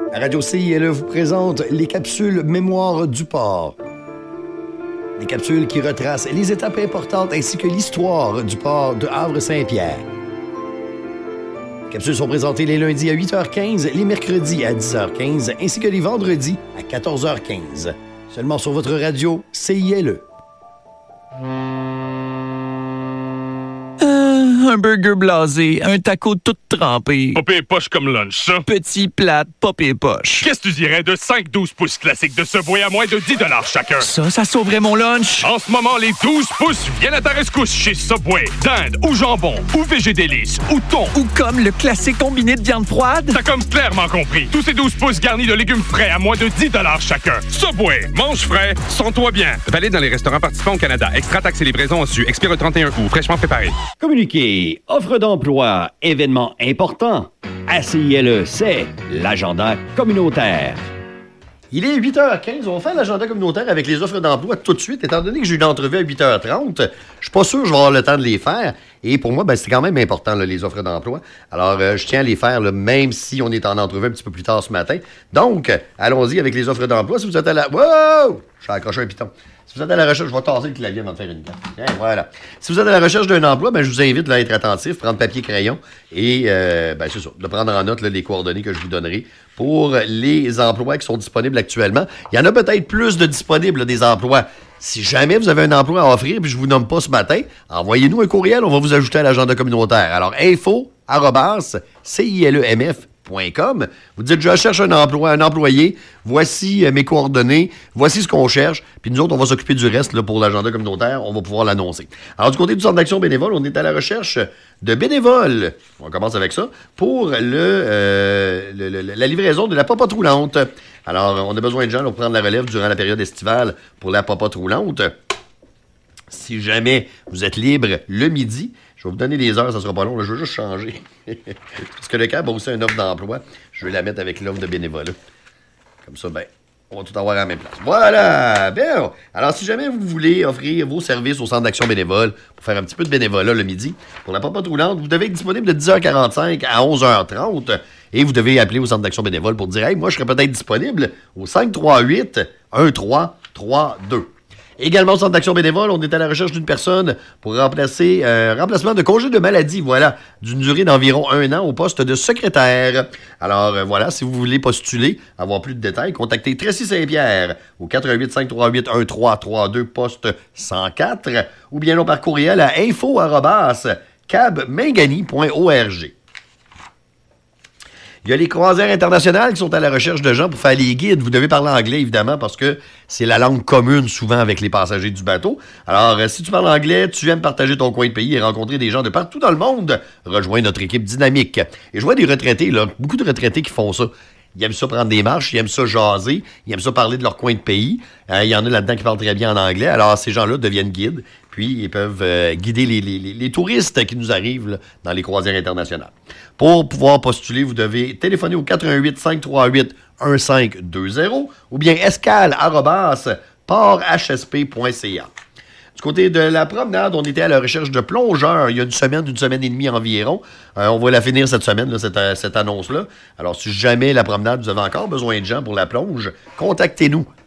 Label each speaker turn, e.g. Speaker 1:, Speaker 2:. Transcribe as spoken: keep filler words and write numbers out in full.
Speaker 1: La radio C I L E vous présente les capsules Mémoire du port. Des capsules qui retracent les étapes importantes ainsi que l'histoire du port de Havre-Saint-Pierre. Les capsules sont présentées les lundis à huit heures quinze, les mercredis à dix heures quinze ainsi que les vendredis à quatorze heures quinze. Seulement sur votre radio C I L E.
Speaker 2: Un burger blasé, un taco tout trempé.
Speaker 3: Pas pire poche comme lunch, ça.
Speaker 2: Petit plate, pas pire poche.
Speaker 3: Qu'est-ce que tu dirais de cinq douze pouces classiques de Subway à moins de dix dollars chacun?
Speaker 2: Ça, ça sauverait mon lunch.
Speaker 3: En ce moment, les douze pouces viennent à ta rescousse chez Subway. Dinde ou jambon, ou végé délice, ou thon.
Speaker 2: Ou comme le classique combiné de viande froide.
Speaker 3: T'as comme clairement compris. Tous ces douze pouces garnis de légumes frais à moins de dix dollars chacun. Subway, mange frais, sens-toi bien.
Speaker 4: Valide dans les restaurants participants au Canada. Extra taxes et livraison en su. Expire le trente et un août. Fraîchement préparé.
Speaker 5: Communiqué. Offre d'emploi, événement important. À C I L E, c'est l'agenda communautaire.
Speaker 1: Il est huit heures quinze, on va faire l'agenda communautaire avec les offres d'emploi tout de suite. Étant donné que j'ai une entrevue à huit heures trente, je suis pas sûr que je vais avoir le temps de les faire. Et pour moi, ben, c'est quand même important, là, les offres d'emploi. Alors, euh, je tiens à les faire, là, même si on est en entrevue un petit peu plus tard ce matin. Donc, allons-y avec les offres d'emploi. Si vous êtes à la... Wow! Je suis accroché un piton. Si vous êtes à la recherche, je vais tasser le clavier avant de faire une carte. Bien, voilà. Si vous êtes à la recherche d'un emploi, ben, je vous invite là, à être attentif, prendre papier, crayon et, euh, ben, c'est ça, de prendre en note là, les coordonnées que je vous donnerai pour les emplois qui sont disponibles actuellement. Il y en a peut-être plus de disponibles, là, des emplois. Si jamais vous avez un emploi à offrir et je ne vous nomme pas ce matin, envoyez-nous un courriel, on va vous ajouter à l'agenda communautaire. Alors, info arobase c i l e m f point com. Vous dites, je cherche un emploi, un employé, voici euh, mes coordonnées, voici ce qu'on cherche, puis nous autres, on va s'occuper du reste là, pour l'agenda communautaire, on va pouvoir l'annoncer. Alors, du côté du Centre d'action bénévole, on est à la recherche de bénévoles, on commence avec ça, pour le, euh, le, le la livraison de la popote roulante. Alors, on a besoin de gens pour prendre la relève durant la période estivale pour la popote roulante. Si jamais vous êtes libre le midi, je vais vous donner des heures, ça sera pas long, là, je veux juste changer. Parce que le C A B a aussi une offre d'emploi. Je vais la mettre avec l'offre de bénévolat. Comme ça, ben, on va tout avoir à la même place. Voilà! Bien! Alors, si jamais vous voulez offrir vos services au Centre d'action bénévole pour faire un petit peu de bénévolat le midi, pour la popote roulante, vous devez être disponible de dix heures quarante-cinq à onze heures trente et vous devez appeler au Centre d'action bénévole pour dire « Hey, moi, je serais peut-être disponible au cinq trois huit un trois trois deux ». Également, au Centre d'action bénévole, on est à la recherche d'une personne pour remplacer un euh, remplacement de congé de maladie, voilà, d'une durée d'environ un an au poste de secrétaire. Alors, euh, voilà, si vous voulez postuler, avoir plus de détails, contactez Tracy Saint-Pierre au quatre un huit cinq trois huit un trois trois deux, poste cent quatre, ou bien non par courriel à info arobase cabmingani point org. Il y a les croisières internationales qui sont à la recherche de gens pour faire les guides. Vous devez parler anglais, évidemment, parce que c'est la langue commune, souvent, avec les passagers du bateau. Alors, euh, si tu parles anglais, tu aimes partager ton coin de pays et rencontrer des gens de partout dans le monde, rejoins notre équipe dynamique. Et je vois des retraités, là, beaucoup de retraités qui font ça. Ils aiment ça prendre des marches, ils aiment ça jaser, ils aiment ça parler de leur coin de pays. Euh, il y en a là-dedans qui parlent très bien en anglais. Alors, ces gens-là deviennent guides, puis ils peuvent euh, guider les, les, les touristes qui nous arrivent là, dans les croisières internationales. Pour pouvoir postuler, vous devez téléphoner au quatre un huit cinq trois huit un cinq deux zéro ou bien escale arobase port h s p point c a. Du côté de la promenade, on était à la recherche de plongeurs il y a une semaine, une semaine et demie environ. Euh, on va la finir cette semaine, là, cette, cette annonce-là. Alors, si jamais la promenade, vous avez encore besoin de gens pour la plonge, contactez-nous